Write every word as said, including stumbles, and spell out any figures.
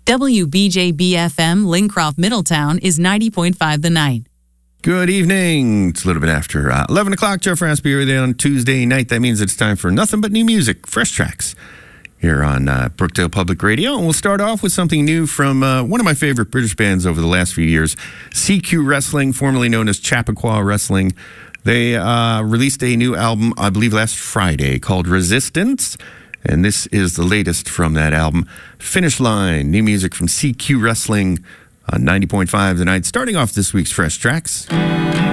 W B J B F M Lincroft Middletown is ninety point five The Night. Good evening. It's a little bit after uh, eleven o'clock. Jeff Raspberry with you on Tuesday night. That means it's time for nothing but new music, fresh tracks here on uh, Brookdale Public Radio. And we'll start off with something new from uh, one of my favorite British bands over the last few years, C Q Wrestling, formerly known as Chappaqua Wrestling. They uh, released a new album, I believe, last Friday called Resistance. And this is the latest from that album, Finish Line. New music from C Q Wrestling on ninety point five The Night. Starting off this week's Fresh Tracks.